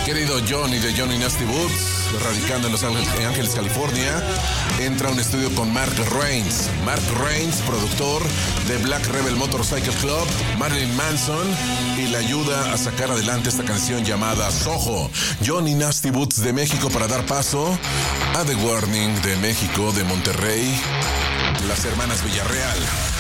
Querido Johnny de Johnny Nasty Boots, radicando en Los Ángeles, California, entra a un estudio con Mark Reigns. Mark Reigns, productor de Black Rebel Motorcycle Club, Marilyn Manson, y le ayuda a sacar adelante esta canción llamada Soho. Johnny Nasty Boots de México para dar paso a The Warning de México, de Monterrey, las hermanas Villarreal.